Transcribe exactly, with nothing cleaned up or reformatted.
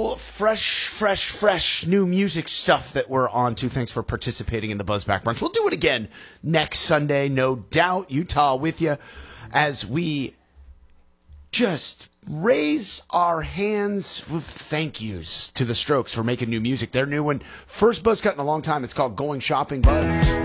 cool, fresh, fresh, fresh new music stuff that we're on to. Thanks for participating in the Buzzback Brunch. We'll do it again next Sunday, no doubt. Utah with you as we just raise our hands with thank yous to the Strokes for making new music. Their new one, first buzz cut in a long time. It's called Going Shopping Buzz.